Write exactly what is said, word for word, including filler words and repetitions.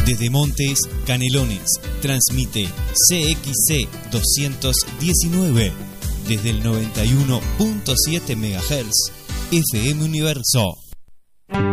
Desde Montes, Canelones, transmite C X C doscientos diecinueve. Desde el noventa y uno punto siete megahertz, F M Universo.